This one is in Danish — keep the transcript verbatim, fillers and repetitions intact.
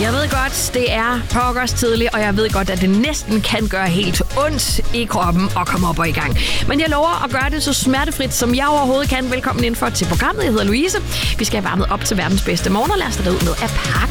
Jeg ved godt, det er pokkers tidligt, og jeg ved godt, at det næsten kan gøre helt ondt i kroppen at komme op og i gang. Men jeg lover at gøre det så smertefrit, som jeg overhovedet kan. Velkommen ind for til programmet. Jeg hedder Louise. Vi skal have varmet op til verdens bedste morgen, og lad os da ud med at pakke